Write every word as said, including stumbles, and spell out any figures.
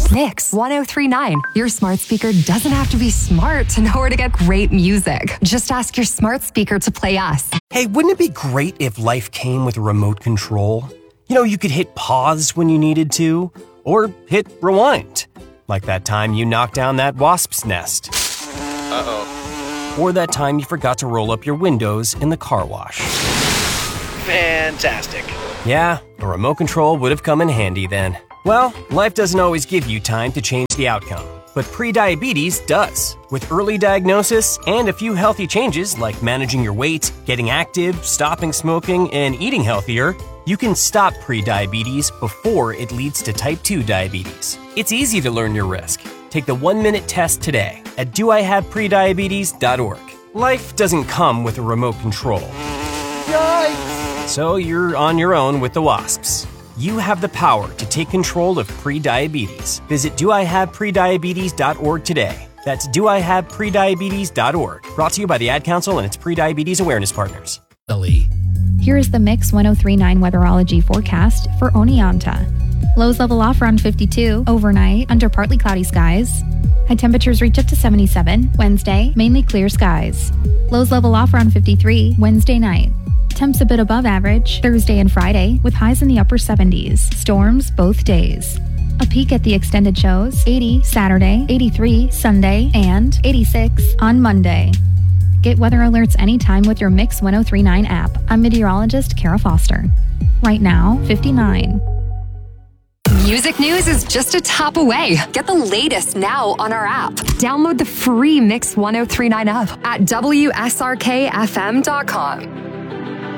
Mix one oh three point nine. Your smart speaker doesn't have to be smart to know where to get great music. Just ask your smart speaker to play us. Hey, wouldn't it be great if life came with a remote control? You know, you could hit pause when you needed to, or hit rewind. Like that time you knocked down that wasp's nest. Uh-oh. Or that time you forgot to roll up your windows in the car wash. Fantastic. Yeah, a remote control would have come in handy then. Well, life doesn't always give you time to change the outcome, but prediabetes does. With early diagnosis and a few healthy changes like managing your weight, getting active, stopping smoking, and eating healthier, you can stop prediabetes before it leads to type two diabetes. It's easy to learn your risk. Take the one-minute test today at do I have prediabetes dot org. Life doesn't come with a remote control. Yikes! So you're on your own with the wasps. You have the power to take control of prediabetes. Visit do I have prediabetes dot org today. That's do I have prediabetes dot org. Brought to you by the Ad Council and its prediabetes awareness partners. Here is the Mix one oh three point nine weatherology forecast for Oneonta. Lows level off around fifty-two overnight under partly cloudy skies. High temperatures reach up to seventy-seven. Wednesday, mainly clear skies. Lows level off around fifty-three Wednesday night. Temps a bit above average Thursday and Friday with highs in the upper seventies. Storms both days. A peek at the extended shows: eighty Saturday, eighty-three Sunday, and eighty-six on Monday. Get weather alerts anytime with your Mix one oh three point nine app. I'm meteorologist Kara Foster. Right now, fifty-nine. Music news is just a tap away. Get the latest now on our app. Download the free Mix one oh three point nine app at W S R K F M dot com.